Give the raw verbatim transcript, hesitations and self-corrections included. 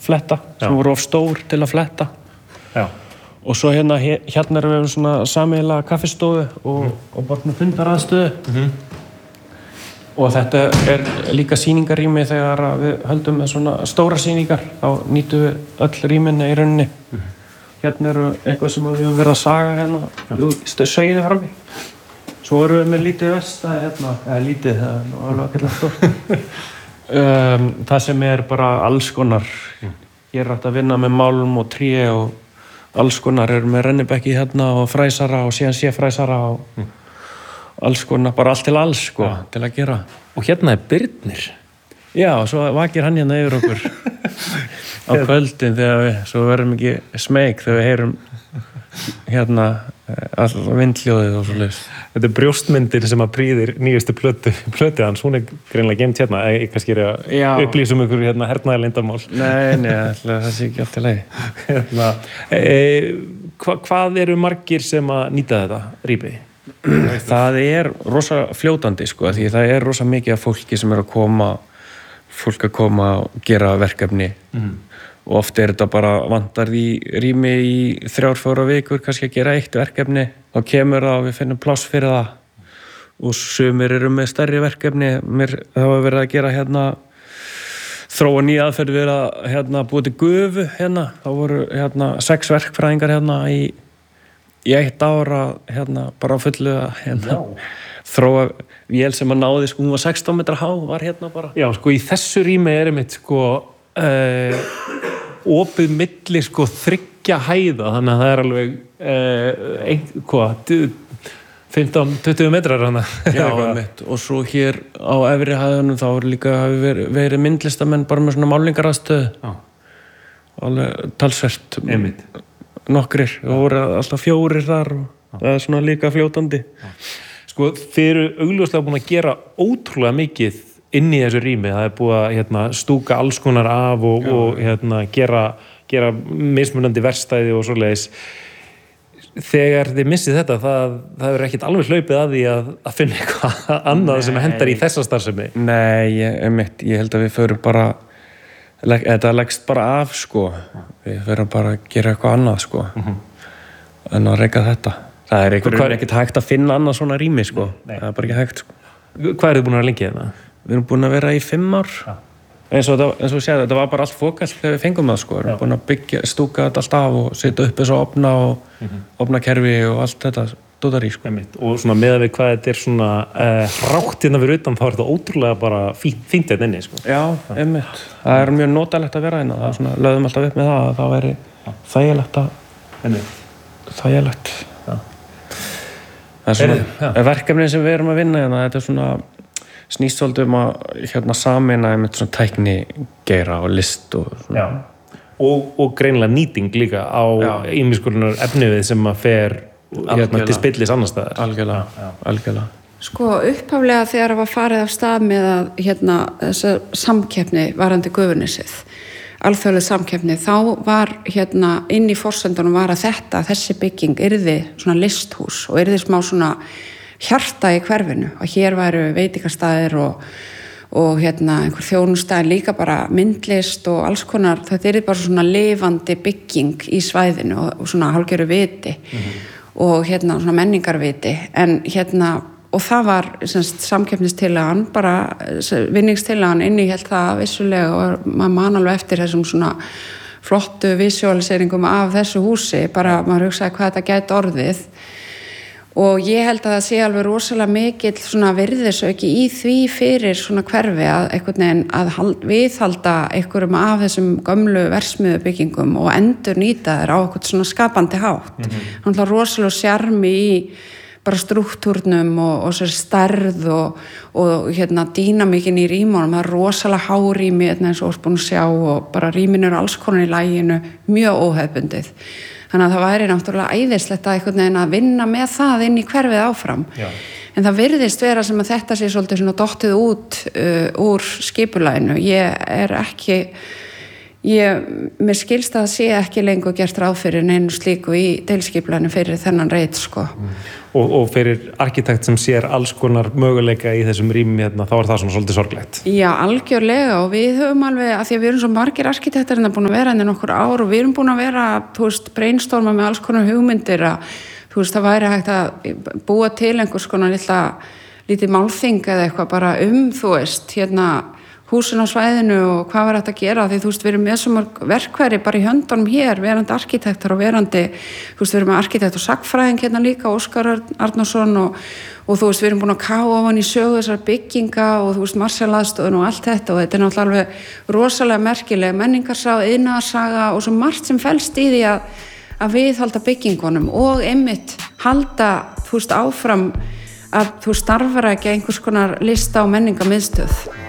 fletta sem Já. voru of stór til að fletta Já. og svo hérna, hérna erum við svona sameiginlega kaffistofu og, mm. og bara með fundaraðstöðu mm-hmm. og þetta er líka sýningarrými þegar við höldum með svona stóra sýningar þá nýtum við öll rýmin í rauninni mm. hérna eru eitthvað sem við höfum verið að saga hérna sögiði frammi svo erum við með lítið verkstæði hérna eða lítið, það er nú alveg ekki stórt um, það sem er bara alls konar mm. ég er hægt að vinna með málm og tré og alls konar erum með rennibekki hérna og fræsara og síðan sé fræsara og mm. alls konar, bara allt til alls sko, ja. til að gera og hérna er Birnir já, og svo vakir hann hérna yfir okkur á kvöldin þegar við svo verðum ekki smeyk þegar við heyrum hérna all vindhljóðið og svo leys þetta er brjóstmyndir sem að prýðir nýjustu plötu plötu hans, hún er greinlega geimt hérna ég kannski er að upplýsum ykkur hérna hernaðarleyndamál nei, nei, það sé ekki allt í lagi hérna, e, hva, hvað eru margir sem að nýta þetta rými? það er rosa fljótandi sko, því það er rosa mikið af fólki sem er að koma fólk að koma og gera verkefni mm. og oft er þetta bara vantar í rými í þrjár, fjóra vikur kannski að gera eitt verkefni þá kemur það og við finnum pláss fyrir það og sumir eru með stærri verkefni mér hafa verið að gera hérna þróa nýja aðferð við að hérna búið til gufu hérna þá voru hérna sex verkfræðingar hérna í, í eitt ára hérna bara fullu að hérna þróa vél sem að náði sko hún var sextán metra há var hérna bara já sko í þessu rými er einmitt sko uh, opið milli sko þriggja hæða þannig að það er alveg uh, ein, hvað fimmtán til tuttugu metrar hana já mitt og svo hér á efri hæðunum þá er líka hafi verið, verið myndlistamenn bara með svona málingaraðstöðu alveg talsvert einmitt nokkrir og voru alltaf fjórir þar og já. Það er svona líka fljótandi já. Sko, þeir eru augljóslega búin að gera ótrúlega mikið inn í þessu rými. Það er búið að hérna, stúka alls konar af og, og hérna, gera, gera mismunandi verkstæði og svoleiðis. Þegar þið missið þetta, það, það er ekkert alveg hlaupið að því að, að finna eitthvað annað Nei. sem hendar í þessa starfsemi. Nei, ég, einmitt, ég held að við förum bara, þetta leggst bara af, sko. Við förum bara að gera eitthvað annað, sko. Mm-hmm. En að reyka þetta. Það er einhverjum ekkert hægt að finna annað svona rými, sko. Nei. Það er bara ekki hægt, sko. Hvað er þið búin að vera lengi hérna? Við erum búin að vera í fimm ár. Ja. Eins og þetta, séð, þetta var bara allt fókalt þegar við fengum það, sko. Við erum búin að byggja, stúka þetta allt af og setja upp þessu opna og mm-hmm. opna kerfi og allt þetta dótar í, sko. Og svona meðan við hvað þetta er svona uh, hrátt hérna fyrir utan, þá er þetta ótrúlega bara fínt, fínt hérna inni, sko. Já, einmitt. Það er mjög notalegt að vera hérna. Það er svona, lögðum alltaf upp með það að það væri þægilegt að þægilegt. Það er svona verkefni sem við erum að vinna hérna, þetta er svona snýst svolítið um að hérna sameina með svona tækni geira og list og svona. Já. Og, og greinilega nýting líka á ýmiss konar efnivið sem að fer hérna til spillis annars staðar. Algjörlega, já, já. Algjörlega. Sko upphaflega þegar það var farið af stað með að hérna þessa samkeppni varandi Gufunessið alþjóðleg samkeppni, þá var hérna inn í forsendunum var að þetta, þessi bygging yrði svona listhús og yrði smá svona hjarta í hverfinu og hér væru veitingastæðir og, og hérna einhver þjónustæðir líka bara myndlist og alls konar, þetta yrði bara svona lifandi bygging í svæðinu og, og svona hálfgerðu viti mm-hmm. og hérna svona menningarviti en hérna og það var semst samkeppnistillagan bara vinningstillagan innihelt það vissulega og maður man alveg eftir þessum svona flottu visualiseringum af þessu húsi bara maður hugsaði hvað þetta gæti orðið og ég held að það sé alveg rosalega mikill svona virðisauki í því fyrir svona hverfi að einhvern veginn að hald, viðhalda einhverjum af þessum gömlu verksmiðjubyggingum og endur nýta þær á einhvern svona skapandi hátt mm-hmm. þannig að rosalega sjarmi í bara strúktúrnum og, og sér stærð og, og hérna dýnamíkin í rýmunum, það er rosalega hárými eins og búin að sjá og bara rýmin eru alls konar í laginu, mjög óhefbundið. Þannig að það væri náttúrulega æðislegt að einhvern veginn að vinna með það inn í hverfið áfram. Já. En það virðist vera sem að þetta sé svolítið svona dottið út uh, úr skipulaginu. Ég er ekki Ég, mér skilst að það sé ekki lengur gert ráð fyrir neinu slíku í deiliskipulaginu fyrir þennan reit sko. Mm. Og, og fyrir arkitekt sem sér alls konar möguleika í þessum rýmum hérna, þá er það svona svolítið sorglegt. Já, algjörlega og við höfum alveg, að því að við erum svo margir arkitektar en það búin að vera enn nokkur ár og við erum búin að vera, þú veist, brainstorma með alls konar hugmyndir að, þú veist, það væri hægt að búa til einhvers konar lilla, lítið málþing eða eitthvað bara um, þú veist, hérna húsin á svæðinu og hvað var þetta að gera því þú veist, við erum með svo mörg verkværi bara í höndunum hér, verandi arkitektar og verandi, þú veist, við erum með arkitekt og sagfræðing hérna líka, Óskar Arnarsson og, og þú veist, við erum búin að kafa ofan í sögu þessar bygginga og þú veist, Marshall-aðstöðun og allt þetta og þetta er náttúrulega alveg rosalega merkileg menningarsaga, iðnaðarsaga og svo margt sem felst í því að, að viðhalda byggingunum og einmitt halda, þú veist, áfram að þú starfar ekki einhvers konar lista og menningarmiðstöð.